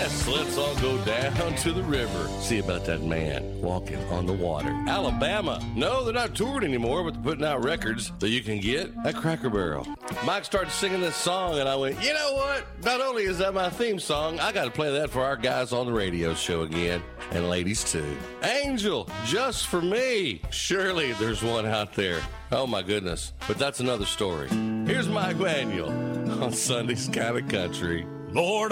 Yes, let's all go down to the river. See about that man walking on the water. Alabama. No, they're not touring anymore, but they're putting out records that you can get at Cracker Barrel. Mike started singing this song, and I went, you know what? Not only is that my theme song, I got to play that for our guys on the radio show again, and ladies too. Angel, just for me. Surely there's one out there. Oh, my goodness. But that's another story. Here's Mike Manuel on Sunday's Kind of Country. Lord,